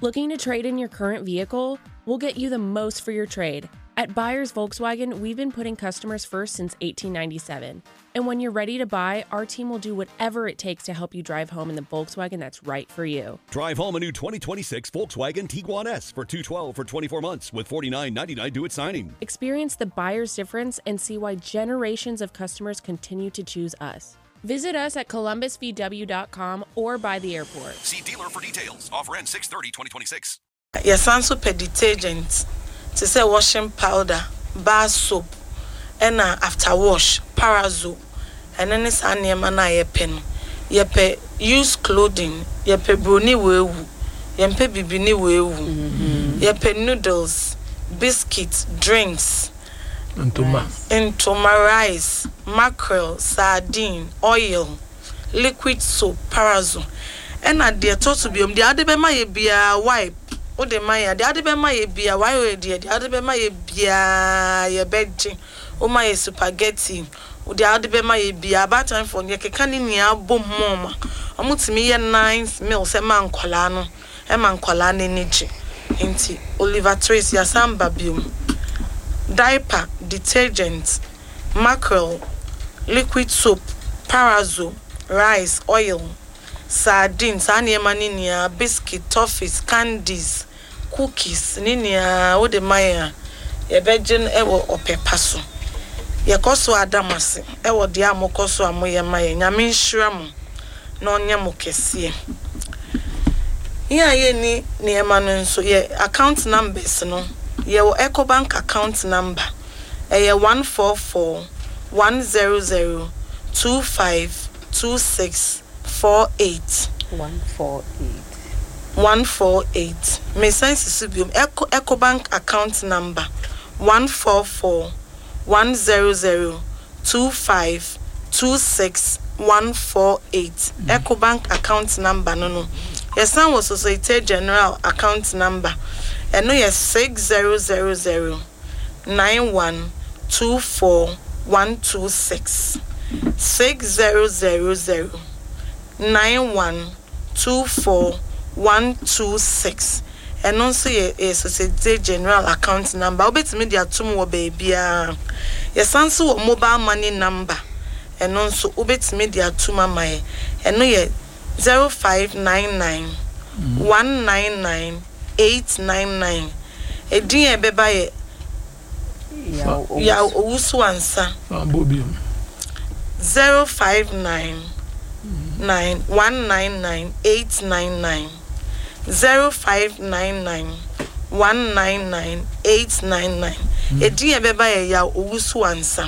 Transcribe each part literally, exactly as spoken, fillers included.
Looking to trade in your current vehicle? We'll get you the most for your trade. At Buyers Volkswagen, we've been putting customers first since eighteen ninety-seven. And when you're ready to buy, our team will do whatever it takes to help you drive home in the Volkswagen that's right for you. Drive home a new twenty twenty-six Volkswagen Tiguan S for two hundred twelve dollars for twenty-four months with forty-nine ninety-nine due at signing. Experience the buyer's difference and see why generations of customers continue to choose us. Visit us at columbus v w dot com or by the airport. See dealer for details. Offer ends six thirty twenty twenty-six. Yes, also per detergent. To say washing powder, bar soap, and uh, after wash, parazo, and then it's an yamana yepen. Yepe use clothing, yepe bruni wewu, yepe bibini wewu, yepe noodles, biscuits, drinks, Ntoma. Ntoma rice, mackerel, sardine, oil, liquid soap, parazo. And at the to be um the other be my be a wipe. O de my the other be my be a why the other be my be a your bed. O my spaghetti. O the other be my be a bad time for your can in your boom mama. I must me a nine meals a man colano, a man colani niche. Inti Oliver Tracy a samba bium. Diaper, detergent, mackerel, liquid soap, parazo, rice, oil, sardines, aniemaninia, biscuit, toffees, candies, cookies, ninia, o de maya, ye virgin ewo opepaso. Ye koso adamasi, ewo diamo koso amoye maya, nyamin shramu, no nyamo kesie. Iya ye ni ni emanu so ye account numbers no. Your EcoBank account number eh one four four one zero zero two five two six four eight one four eight one four eight. Me sense subium Eco EcoBank account number one four four one zero zero two five two six one four eight. EcoBank account number no no. Your son was Societe General account number. And no yes six zero zero zero nine one two four one two six six zero zero zero nine one two four one two six. And also a Societe General account number. I'll bet me the atum wo baby ah. Yes, answer mobile money number. And also ubet me the atuma my. And no ye zero five nine nine one nine nine. eight nine nine. Edin ebeba ye ya owusu ansa zero five nine nine one nine nine eight nine nine zero five nine nine one nine nine eight nine nine. Edin ebeba ye ya owusu ansa.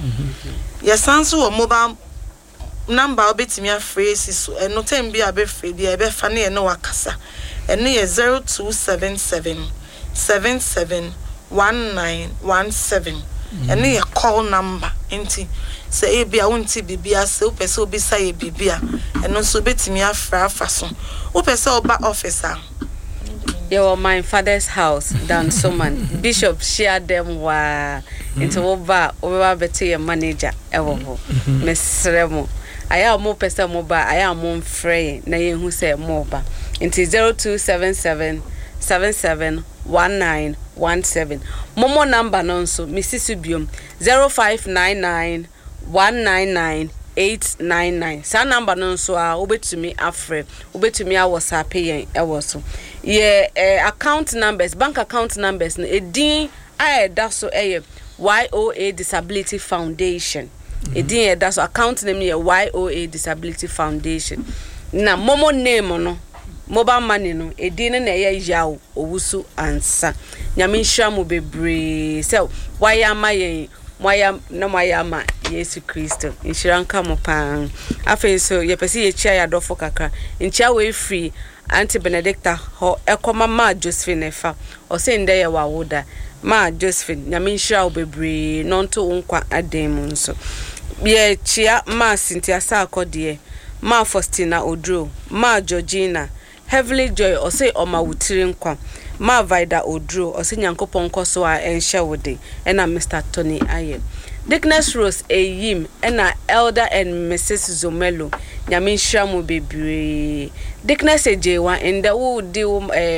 Yesanso o mobile number obetimi afresi so eno tem bi abefre bi ebe fa na ye no wakasa. And near zero two seven seven seven seven one nine one seven. And near call number. Inti say be a wunti bibia so peso be say bibia. And also bet me a fra fason. O peso ba officer. You were my father's house down Soman. Bishop shared them wa into over over better manager ever. Miss Remo. I am more person mobile. I am more free. Na ye who say mobile. Into zero two seven seven seven seven one nine one seven. Momo number nonso Missus Subium zero five nine nine one nine nine eight nine nine. Sa number nonso a obetumi afre obetumi a WhatsApp yen e woso. Ye eh, account numbers, bank account numbers no edin a da so eh Y O A Disability Foundation. Edin e da so account name ye Y O A Disability Foundation. Na momo name no mobile money no edin na ye yawo owusu ansa nyame nhwa mo bebre so waya maye moya na moya ma Yesu Kristo inshiranka mo pan afen so ye pese ye chia ya dofo kakra nchia we free Auntie Benedicta ho ekoma ma Josephine fa o se nde ye wawoda ma Josephine nyame nhwa wo bebre nonto nkwa adem nso ye chia ma Cynthia Sakode ma Faustina Odro ma Georgina Heavenly Joy or say Oma Wutirin Kwa Ma Vida Odro or say Yankopon Koso a enhye wode and Mister Tony Aye. Dickness Rose Eyim and Elder and Missus Zomelo Nyame nhwa mo bebre. Dickness Ejewa and the wo di